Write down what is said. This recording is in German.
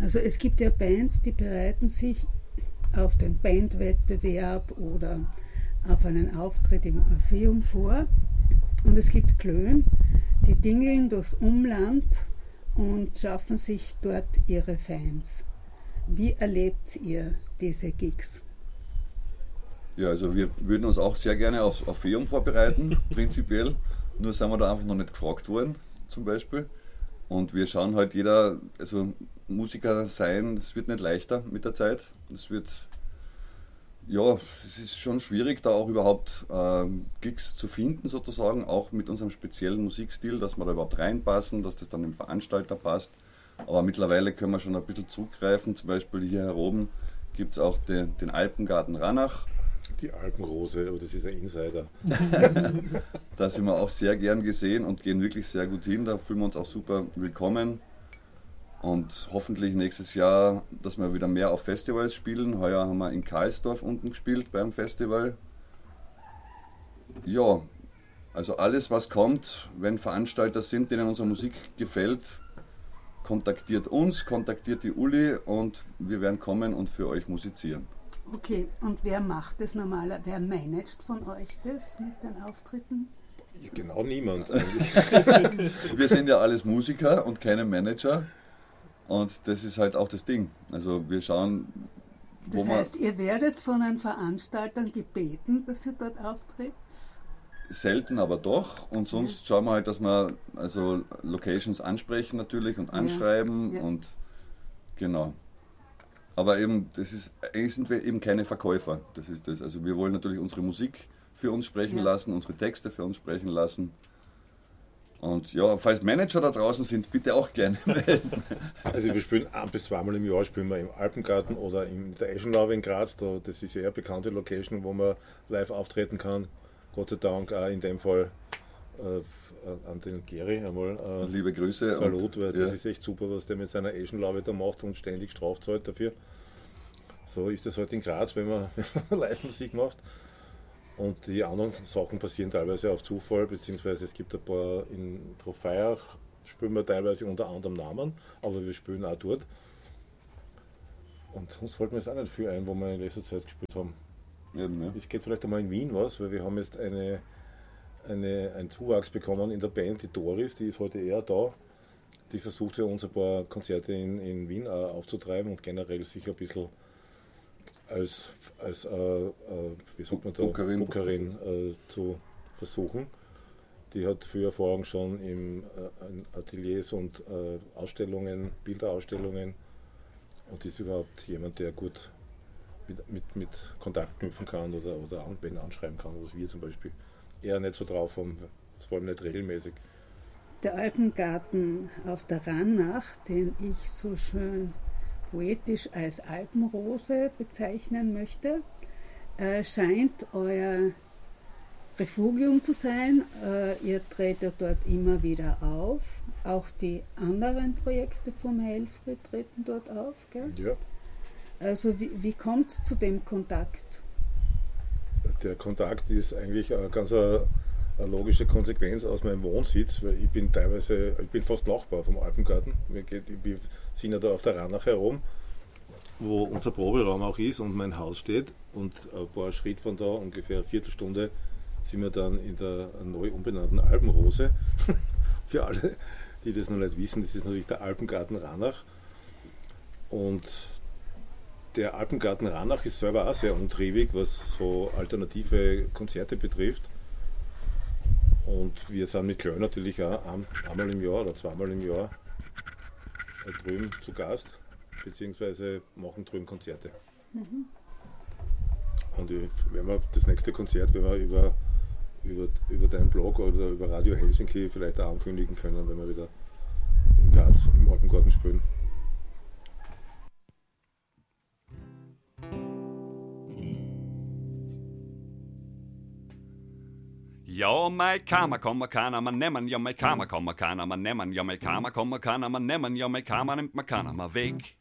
Also es gibt ja Bands, die bereiten sich auf den Bandwettbewerb oder auf einen Auftritt im Orpheum vor. Und es gibt Klön, die dingeln durchs Umland und schaffen sich dort ihre Fans. Wie erlebt ihr diese Gigs? Ja, also wir würden uns auch sehr gerne aufs Orpheum vorbereiten, prinzipiell. Nur sind wir da einfach noch nicht gefragt worden, zum Beispiel. Und wir schauen halt jeder, also Musiker sein, es wird nicht leichter mit der Zeit. Es ist schon schwierig, da auch überhaupt Gigs zu finden, sozusagen, auch mit unserem speziellen Musikstil, dass wir da überhaupt reinpassen, dass das dann dem Veranstalter passt. Aber mittlerweile können wir schon ein bisschen zugreifen, zum Beispiel hier oben gibt es auch den Alpengarten Ranach. Die Alpenrose, aber das ist ein Insider. Da sind wir auch sehr gern gesehen und gehen wirklich sehr gut hin, da fühlen wir uns auch super willkommen. Und hoffentlich nächstes Jahr, dass wir wieder mehr auf Festivals spielen. Heuer haben wir in Karlsdorf unten gespielt beim Festival. Ja, also alles was kommt, wenn Veranstalter sind, denen unsere Musik gefällt, kontaktiert uns, kontaktiert die Uli und wir werden kommen und für euch musizieren. Okay, und wer macht das normalerweise? Wer managt von euch das mit den Auftritten? Genau niemand eigentlich. Wir sind ja alles Musiker und keine Manager. Und das ist halt auch das Ding. Also wir schauen, Das heißt, ihr werdet von den Veranstaltern gebeten, dass ihr dort auftritt? Selten, aber doch. Und sonst schauen wir halt, dass wir also Locations ansprechen natürlich und anschreiben und genau. Aber eben, eigentlich sind wir eben keine Verkäufer. Das ist das. Also wir wollen natürlich unsere Musik für uns sprechen lassen, unsere Texte für uns sprechen lassen. Und ja, falls Manager da draußen sind, bitte auch gerne melden. Also wir spielen 1 bis 2 Mal im Jahr spielen wir im Alpengarten oder in der Eschenlaube in Graz. Das ist ja eine bekannte Location, wo man live auftreten kann. Gott sei Dank auch in dem Fall an den Geri einmal liebe Grüße. Salut, weil das ist echt super, was der mit seiner Eschenlaube da macht und ständig Strafe zahlt dafür. So ist das halt in Graz, wenn man Live-Musik macht. Und die anderen Sachen passieren teilweise auf Zufall, beziehungsweise es gibt ein paar in Trofeiach, spielen wir teilweise unter anderem Namen, aber wir spielen auch dort. Und sonst fällt mir jetzt auch nicht viel ein, wo wir in letzter Zeit gespielt haben. Eben, ja. Es geht vielleicht einmal in Wien was, weil wir haben jetzt einen Zuwachs bekommen in der Band, die Doris, die ist heute eher da. Die versucht für uns ein paar Konzerte in Wien aufzutreiben und generell sich ein bisschen als wie sagt man da, Bookerin zu versuchen. Die hat viel Erfahrung schon in Ateliers und Ausstellungen, Bilderausstellungen und ist überhaupt jemand, der gut mit Kontakt knüpfen kann oder wenn anschreiben kann, was wir zum Beispiel eher nicht so drauf haben, vor allem nicht regelmäßig. Der Alpengarten auf der Ranach, den ich so schön poetisch als Alpenrose bezeichnen möchte, scheint euer Refugium zu sein. Ihr tretet dort immer wieder auf. Auch die anderen Projekte vom Helfried treten dort auf, gell? Ja. Also wie kommt es zu dem Kontakt? Der Kontakt ist eigentlich ganz eine logische Konsequenz aus meinem Wohnsitz, weil ich bin fast Nachbar vom Alpengarten. Wir sind ja da auf der Ranach herum, wo unser Proberaum auch ist und mein Haus steht. Und ein paar Schritte von da, ungefähr eine Viertelstunde, sind wir dann in der neu umbenannten Alpenrose. Für alle, die das noch nicht wissen, das ist natürlich der Alpengarten Ranach. Und der Alpengarten Ranach ist selber auch sehr umtriebig, was so alternative Konzerte betrifft. Und wir sind mit Klön natürlich auch einmal im Jahr oder 2-mal im Jahr drüben zu Gast, beziehungsweise machen drüben Konzerte. Mhm. Und das nächste Konzert werden wir über deinen Blog oder über Radio Helsinki vielleicht auch ankündigen können, wenn wir wieder in Graz im Alpengarten spielen. Ja, mein Kammer kommer keiner man nehmen, ja, mein Kammer kommer keiner man nehmen, ja, mein Kammer kommer keiner man nehmen, ja, mein Kammer nimmt man keiner mal weg.